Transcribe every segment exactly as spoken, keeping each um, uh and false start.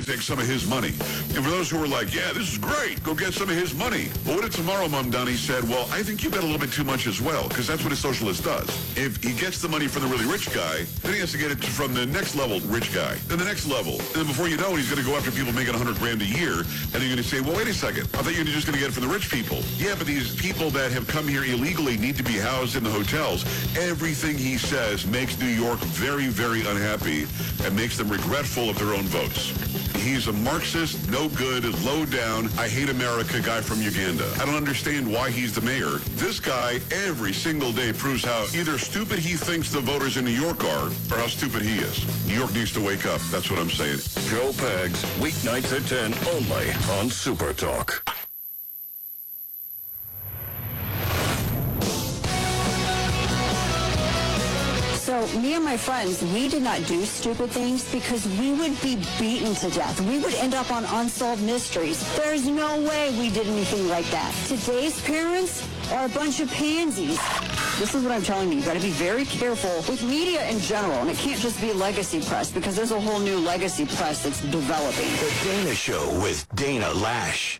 to take some of his money. And for those who were like, yeah, this is great, go get some of his money. But what did Tomorrow Mom Donnie said, well, I think you got a little bit too much as well, because that's what a socialist does. If he gets the money from the really rich guy, then he has to get it from the next level rich guy, then the next level. And then before you know it, he's going to go after people making one hundred grand a year, and you're going to say, well, wait a second, I thought you were just going to get it from the rich people. Yeah, but these people that have come here illegally need to be housed in the hotels. Everything he says makes New York very, very unhappy and makes them regretful of their own votes. He's a Marxist, no good, low down, I hate America guy from Uganda. I don't understand why he's the mayor. This guy every single day proves how either stupid he thinks the voters in New York are or how stupid he is. New York needs to wake up. That's what I'm saying. Joe Pags, weeknights at ten, only on Super Talk. So me and my friends, we did not do stupid things because we would be beaten to death. We would end up on Unsolved Mysteries. There's no way we did anything like that. Today's parents are a bunch of pansies. This is what I'm telling you. You got to be very careful with media in general, and it can't just be legacy press because there's a whole new legacy press that's developing. The Dana Show with Dana Lash.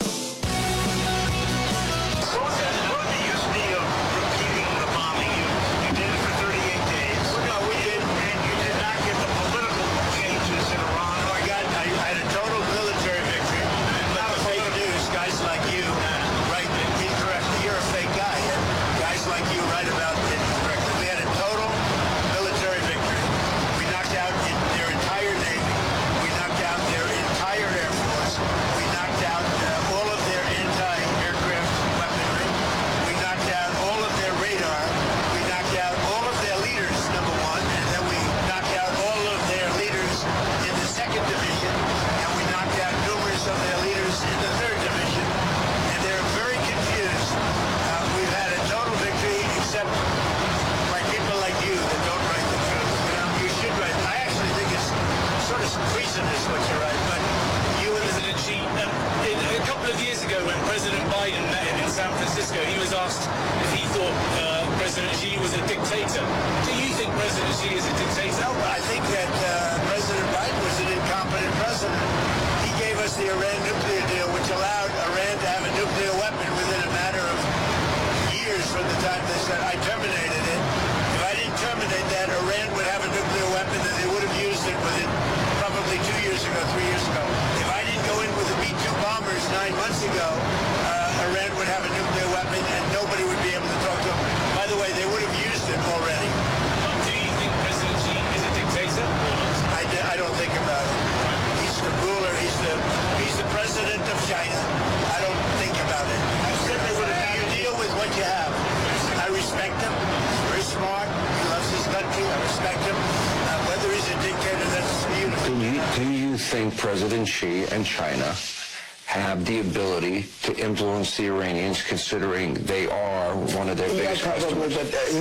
Treasonous what you write, but you and President Xi, um, in, a couple of years ago when President Biden met him in San Francisco, he was asked if he thought uh, President Xi was a dictator. Do you think President Xi is a dictator? No, but I think that uh, President Biden was an incompetent president. He gave us the Iran nuclear deal, which allowed Iran to have a nuclear weapon within a matter of years from the time they said, I terminated it. If I didn't terminate that, Iran would have a nuclear weapon and they would have used it within probably two years ago, three years ago. If I didn't go in with the B two bombers nine months ago, uh, Iran would have a nuclear weapon and nobody would be able to talk to them. By the way, they would have used it already. Um, do you think President Xi is a dictator? I, I don't think about it. He's the ruler. He's the he's the president of China. I don't think about it. I simply would have, you deal with what you have. I respect him. He's very smart. He loves his country. I respect him. Uh, whether he's a dictator, that's beautiful. Do you, do you think President Xi and China have the ability to influence the Iranians, considering they are one of their yeah, biggest probably,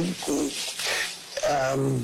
customers? But, uh, um,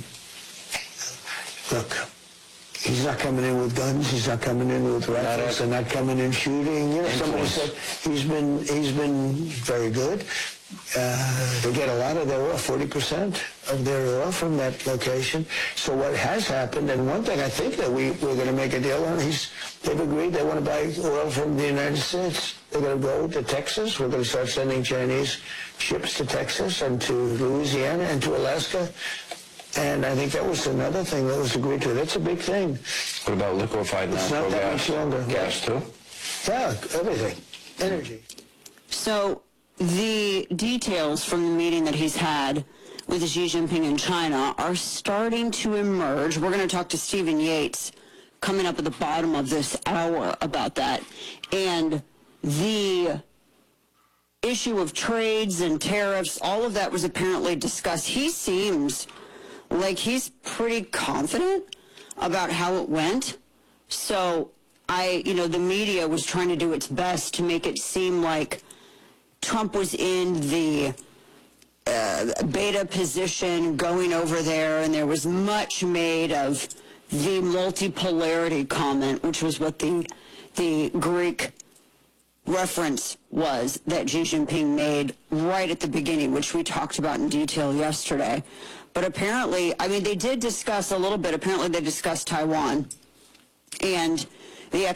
look, he's not coming in with guns. He's not coming in with rifles. They're not coming in shooting. You know, somebody said he's been he's been very good. Uh, they get a lot of their oil, forty percent of their oil from that location. So what has happened, and one thing I think that we, we're going to make a deal on, he's, they've agreed they want to buy oil from the United States. They're going to go to Texas. We're going to start sending Chinese ships to Texas and to Louisiana and to Alaska. And I think that was another thing that was agreed to. That's a big thing. What about liquefied natural gas? It's not that much longer. Gas, too? Yeah, everything. Energy. So the details from the meeting that he's had with Xi Jinping in China are starting to emerge. We're going to talk to Stephen Yates coming up at the bottom of this hour about that. And the issue of trades and tariffs, all of that was apparently discussed. He seems like he's pretty confident about how it went. So I, you know, the media was trying to do its best to make it seem like Trump was in the uh, beta position going over there, and there was much made of the multipolarity comment, which was what the the Greek reference was that Xi Jinping made right at the beginning, which we talked about in detail yesterday. But apparently, I mean, they did discuss a little bit. Apparently, they discussed Taiwan. And